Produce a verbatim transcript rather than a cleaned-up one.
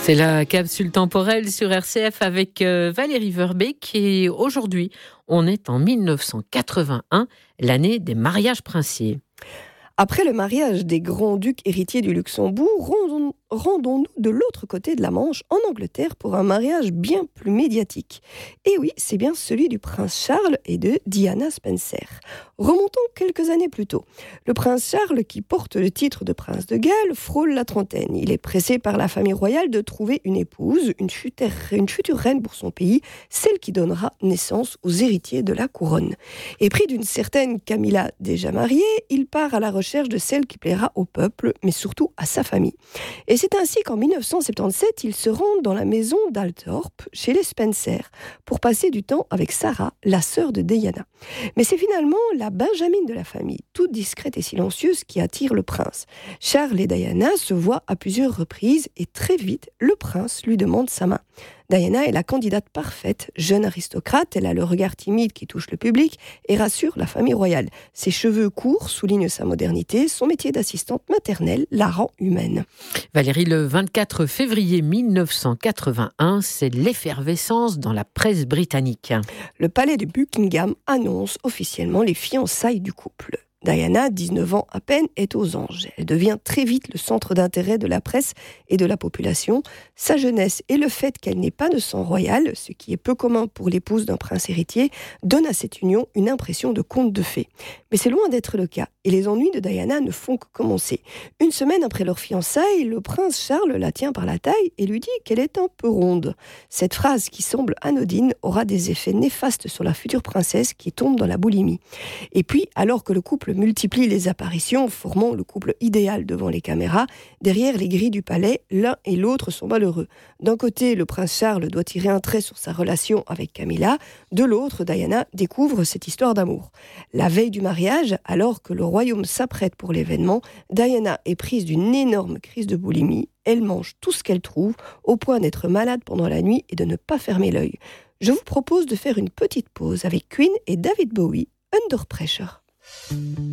C'est la capsule temporelle sur R C F avec euh, Valérie Verbeek et aujourd'hui, on est en dix-neuf cent quatre-vingt-un, l'année des mariages princiers. Après le mariage des grands-ducs héritiers du Luxembourg, rendons, rendons-nous de l'autre côté de la Manche, en Angleterre, pour un mariage bien plus médiatique. Et oui, c'est bien celui du prince Charles et de Diana Spencer. Remontons quelques années plus tôt. Le prince Charles, qui porte le titre de prince de Galles, frôle la trentaine. Il est pressé par la famille royale de trouver une épouse, une future, une future reine pour son pays, celle qui donnera naissance aux héritiers de la couronne. Et pris d'une certaine Camilla déjà mariée, il part à la recherche de celle qui plaira au peuple, mais surtout à sa famille. Et c'est ainsi qu'en dix-neuf cent soixante-dix-sept, il se rend dans la maison d'Althorp, chez les Spencer, pour passer du temps avec Sarah, la sœur de Diana. Mais c'est finalement la Benjamine de la famille, toute discrète et silencieuse, qui attire le prince. Charles et Diana se voient à plusieurs reprises et très vite, le prince lui demande sa main. Diana est la candidate parfaite, jeune aristocrate, elle a le regard timide qui touche le public et rassure la famille royale. Ses cheveux courts soulignent sa modernité, son métier d'assistante maternelle la rend humaine. Valérie, le vingt-quatre février dix-neuf cent quatre-vingt-un, c'est l'effervescence dans la presse britannique. Le palais de Buckingham annonce officiellement les fiançailles du couple. Diana, dix-neuf ans à peine, est aux anges. Elle devient très vite le centre d'intérêt de la presse et de la population. Sa jeunesse et le fait qu'elle n'ait pas de sang royal, ce qui est peu commun pour l'épouse d'un prince héritier, donnent à cette union une impression de conte de fées. Mais c'est loin d'être le cas, et les ennuis de Diana ne font que commencer. Une semaine après leur fiançailles, le prince Charles la tient par la taille et lui dit qu'elle est un peu ronde. Cette phrase, qui semble anodine, aura des effets néfastes sur la future princesse qui tombe dans la boulimie. Et puis, alors que le couple multiplie les apparitions, formant le couple idéal devant les caméras, derrière les grilles du palais, l'un et l'autre sont malheureux. D'un côté, le prince Charles doit tirer un trait sur sa relation avec Camilla, de l'autre, Diana découvre cette histoire d'amour. La veille du mariage, alors que le royaume s'apprête pour l'événement, Diana est prise d'une énorme crise de boulimie. Elle mange tout ce qu'elle trouve, au point d'être malade pendant la nuit et de ne pas fermer l'œil. Je vous propose de faire une petite pause avec Queen et David Bowie, Under Pressure.